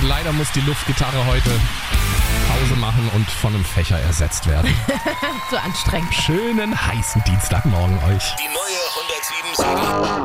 leider muss die Luftgitarre heute Pause machen und von einem Fächer ersetzt werden. Zu anstrengend. Schönen heißen Dienstagmorgen euch. Die neue 107.7